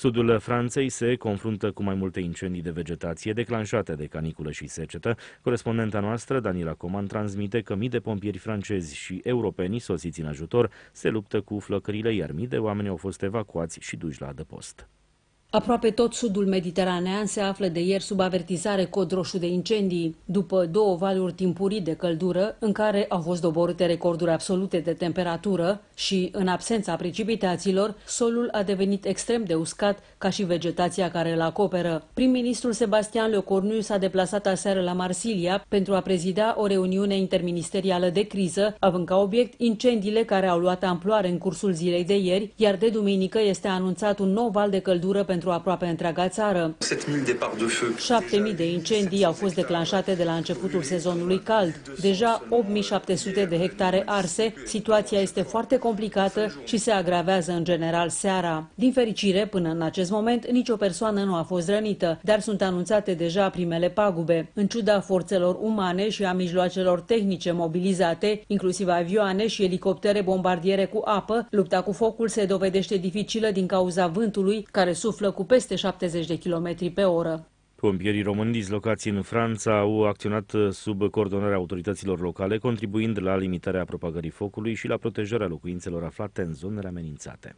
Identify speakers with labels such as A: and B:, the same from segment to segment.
A: Sudul Franței se confruntă cu mai multe incendii de vegetație declanșate de caniculă și secetă. Corespondenta noastră, Daniela Coman, transmite că mii de pompieri francezi și europeni sosiți în ajutor se luptă cu flăcările, iar mii de oameni au fost evacuați și duși la adăpost.
B: Aproape tot sudul mediteranean se află de ieri sub avertizare cod roșu de incendii, după două valuri timpurii de căldură în care au fost doborâte recorduri absolute de temperatură și, în absența precipitațiilor, solul a devenit extrem de uscat, ca și vegetația care îl acoperă. Prim-ministrul Sebastian Lecornu s-a deplasat aseară la Marsilia pentru a prezida o reuniune interministerială de criză, având ca obiect incendiile care au luat amploare în cursul zilei de ieri, iar de duminică este anunțat un nou val de căldură pentru aproape întreaga țară. 7.000 de incendii au fost declanșate de la începutul sezonului cald. Deja 8.700 de hectare arse, situația este foarte complicată și se agravează în general seara. Din fericire, până în acest moment, nicio persoană nu a fost rănită, dar sunt anunțate deja primele pagube. În ciuda forțelor umane și a mijloacelor tehnice mobilizate, inclusiv avioane și elicoptere bombardiere cu apă, lupta cu focul se dovedește dificilă din cauza vântului, care suflă cu peste 70 de km pe oră.
A: Pompierii români dislocați în Franța au acționat sub coordonarea autorităților locale, contribuind la limitarea propagării focului și la protejarea locuințelor aflate în zonele amenințate.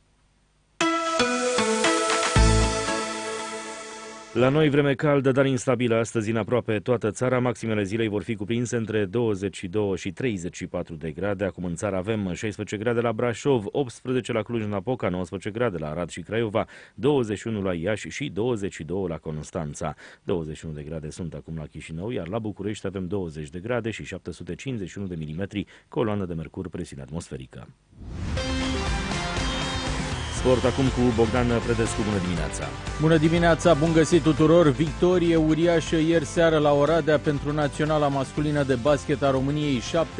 A: La noi, vreme caldă, dar instabilă astăzi în aproape toată țara. Maximele zilei vor fi cuprinse între 22 și 34 de grade. Acum în țară avem 16 grade la Brașov, 18 la Cluj-Napoca, 19 grade la Arad și Craiova, 21 la Iași și 22 la Constanța. 21 de grade sunt acum la Chișinău, iar la București avem 20 de grade și 751 de milimetri, coloană de mercur, presiune atmosferică. Sport acum cu Bogdan Predescu. Bună dimineața!
C: Bună dimineața, bun găsit tuturor! Victorie uriașă ieri seară la Oradea pentru naționala masculină de basket a României,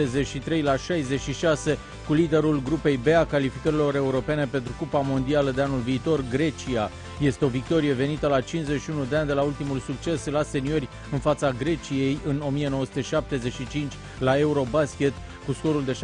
C: 73-66, cu liderul grupei B a calificărilor europene pentru Cupa Mondială de anul viitor, Grecia. Este o victorie venită la 51 de ani de la ultimul succes la seniori în fața Greciei în 1975 la Eurobasket, cu scorul de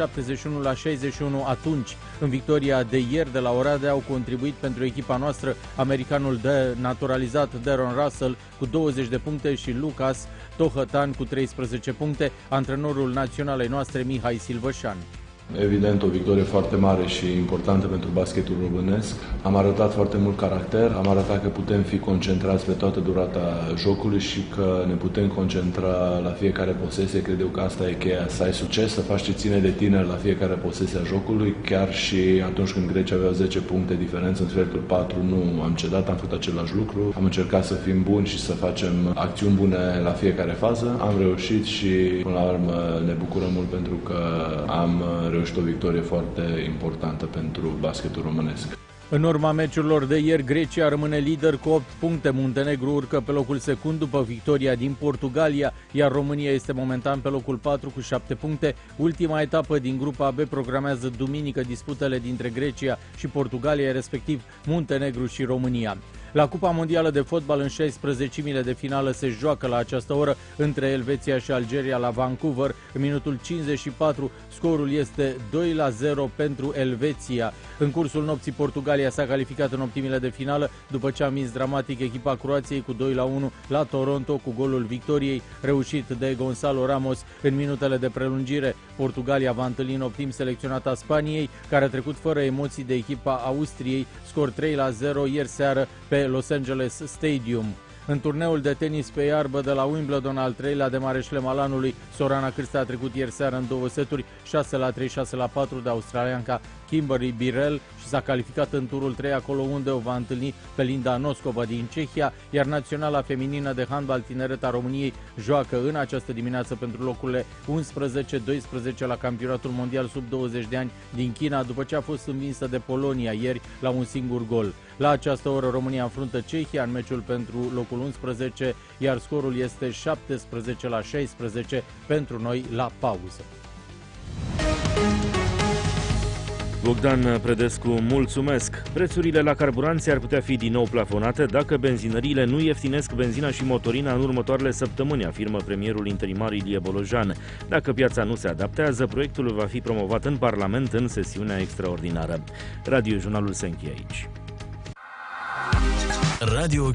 C: 71-61 atunci. În victoria de ieri de la Oradea au contribuit pentru echipa noastră americanul naturalizat Daron Russell cu 20 de puncte și Lucas Tohătan cu 13 puncte, antrenorul naționalei noastre Mihai Silvășan.
D: Evident, o victorie foarte mare și importantă pentru basketul românesc. Am arătat foarte mult caracter, am arătat că putem fi concentrați pe toată durata jocului și că ne putem concentra la fiecare posesie. Cred eu că asta e cheia, să ai succes, să faci ce ține de tine la fiecare posesie a jocului. Chiar și atunci când Grecia avea 10 puncte diferență în sfertul 4, nu am cedat, am făcut același lucru. Am încercat să fim buni și să facem acțiuni bune la fiecare fază. Am reușit și până la urmă ne bucurăm mult pentru că am reușit o victorie foarte importantă pentru basketul românesc.
C: În urma meciurilor de ieri, Grecia rămâne lider cu 8 puncte, Muntenegru urcă pe locul secund după victoria din Portugalia, iar România este momentan pe locul 4 cu 7 puncte. Ultima etapă din grupa B programează duminică disputele dintre Grecia și Portugalia, respectiv Muntenegru și România. La Cupa Mondială de Fotbal, în 16-mile de finală se joacă la această oră între Elveția și Algeria la Vancouver. În minutul 54, scorul este 2-0 pentru Elveția. În cursul nopții, Portugalia s-a calificat în optimile de finală după ce a învins dramatic echipa Croației cu 2-1 la Toronto cu golul victoriei reușit de Gonzalo Ramos în minutele de prelungire. Portugalia va întâlni în optim selecționata Spaniei, care a trecut fără emoții de echipa Austriei, scor 3-0 ieri seară pe Los Angeles Stadium. În turneul de tenis pe iarbă de la Wimbledon, al treilea de mare șlem al anului, Sorana Cârstea a trecut ieri seară în două seturi, 6-3, 6-4 de australianca Kimberly Birrell și s-a calificat în turul 3, acolo unde o va întâlni pe Linda Noskova din Cehia, iar naționala feminină de handbal tineret a României joacă în această dimineață pentru locurile 11-12 la campionatul mondial sub 20 de ani din China, după ce a fost învinsă de Polonia ieri la un singur gol. La această oră România înfruntă Cehia în meciul pentru locul 11, iar scorul este 17-16 pentru noi la pauză.
A: Bogdan Predescu, mulțumesc! Prețurile la carburanți ar putea fi din nou plafonate dacă benzinăriile nu ieftinesc benzina și motorina în următoarele săptămâni, afirmă premierul interimar Ilie Bolojan. Dacă piața nu se adaptează, proiectul va fi promovat în Parlament în sesiunea extraordinară. Radio Jurnalul se încheie aici.
E: Radio